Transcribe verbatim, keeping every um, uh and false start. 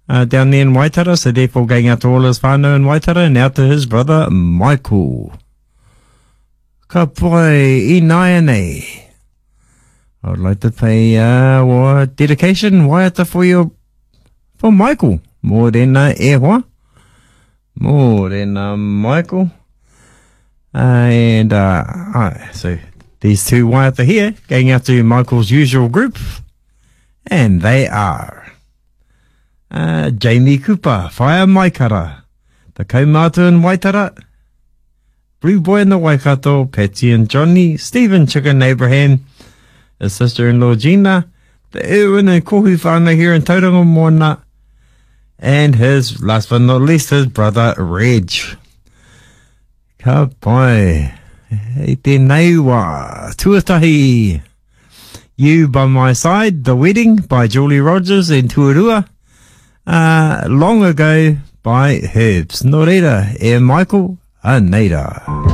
uh, down there in Waitara, so therefore going out to all his whānau in Waitara and out to his brother Michael. Ka pai I nai nei. I would like to pay uh, wa dedication waiata for your for Michael. More than uh, e hoa. More than uh, Michael. Uh, and uh, uh, so these two waiata here going out to Michael's usual group. And they are uh, Jamie Cooper, Whaia Maikara, the Kaumātua in Waitara, Blue Boy in the Waikato, Patsy and Johnny, Stephen Chicken Abraham, his sister-in-law Gina, the Erwin and Kohi whānau here in Tauranga Moana, and his, last but not least, his brother Reg. Ka pai, e tēnei wā, tuatahi. You By My Side, The Wedding by Julie Rogers and Tuarua, uh, Long Ago by Herbs. Nō reira, e Michael, a neira.